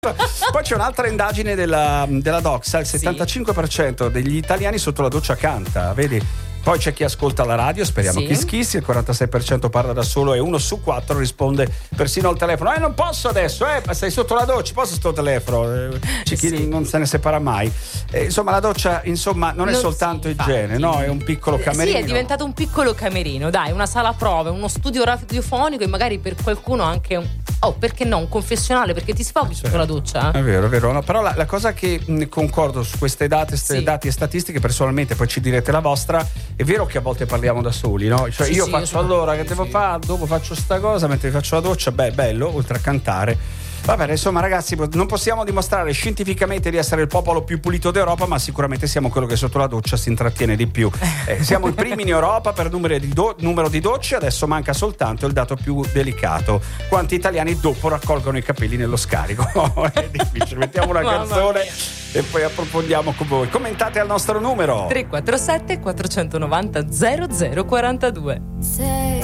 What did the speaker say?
Poi c'è un'altra indagine della Doxa, il 75% degli italiani sotto la doccia canta, vedi? Poi c'è chi ascolta la radio, speriamo Kiss Kiss, il 46% parla da solo e 1 su 4 risponde persino al telefono. Non posso adesso, stai sotto la doccia, posso sto telefono? C'è chi non se ne separa mai. Insomma, la doccia non è soltanto igiene, no? È un piccolo camerino. Sì, è diventato un piccolo camerino, dai, una sala prove, uno studio radiofonico e magari per qualcuno anche perché no, un confessionale, perché ti sfoghi sotto la doccia. È vero, no, però la cosa che concordo su queste dati e statistiche, personalmente, poi ci direte la vostra. È vero che a volte parliamo da soli, no? Cioè io faccio allora che devo fare, dopo faccio sta cosa mentre faccio la doccia, bello, oltre a cantare. Va bene, insomma ragazzi, non possiamo dimostrare scientificamente di essere il popolo più pulito d'Europa, ma sicuramente siamo quello che sotto la doccia si intrattiene di più. Siamo i primi in Europa per numero di docce, adesso manca soltanto il dato più delicato: quanti italiani dopo raccolgono i capelli nello scarico. È difficile, mettiamo una canzone e poi approfondiamo con voi. Commentate al nostro numero 347 490 0042.